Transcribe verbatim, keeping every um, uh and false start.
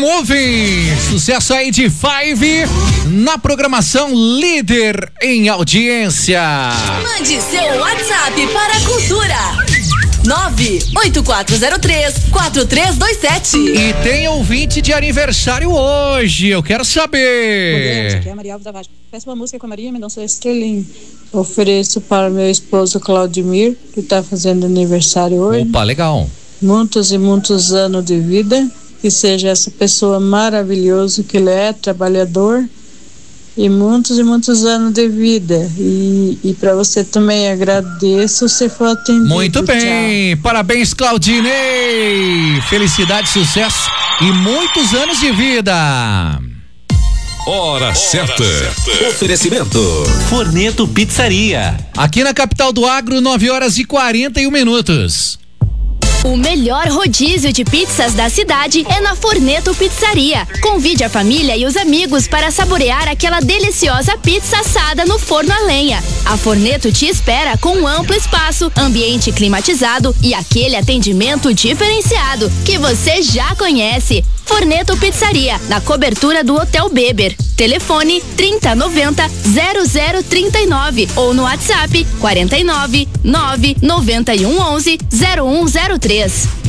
Moving, sucesso aí de Five na programação líder em audiência. Mande seu WhatsApp para a Cultura. nove oito quatro zero três quatro três dois sete. E tem ouvinte de aniversário hoje, eu quero saber. Aqui é a Maria Alves da Vaz. Peço uma música com a Maria Mendonça Estrelinha. Ofereço para meu esposo Claudimir, que está fazendo aniversário hoje. Opa, legal. Muitos e muitos anos de vida. Que seja essa pessoa maravilhosa que ele é, trabalhador. E muitos e muitos anos de vida. E, e para você também agradeço se for atendido. Muito bem, tchau. Parabéns, Claudinei. Felicidade, sucesso e muitos anos de vida. Hora, Hora certa. certa. Oferecimento Forneto Pizzaria. Aqui na capital do agro, nove horas e quarenta e um minutos. O melhor rodízio de pizzas da cidade é na Forneto Pizzaria. Convide a família e os amigos para saborear aquela deliciosa pizza assada no forno a lenha. A Forneto te espera com um amplo espaço, ambiente climatizado e aquele atendimento diferenciado que você já conhece. Forneto Pizzaria, na cobertura do Hotel Beber. Telefone trinta noventa zero zero trinta e nove ou no WhatsApp quarenta e nove nove noventa e um onze zero um zero três.